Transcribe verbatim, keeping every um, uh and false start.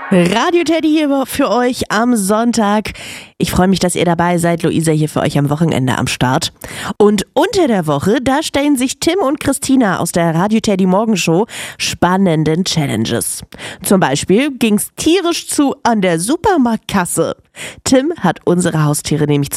Radio Teddy hier für euch am Sonntag. Ich freue mich, dass ihr dabei seid. Luisa hier für euch am Wochenende am Start. Und unter der Woche, da stellen sich Tim und Christina aus der Radio Teddy Morgenshow spannenden Challenges. Zum Beispiel ging's tierisch zu an der Supermarktkasse. Tim hat unsere Haustiere nämlich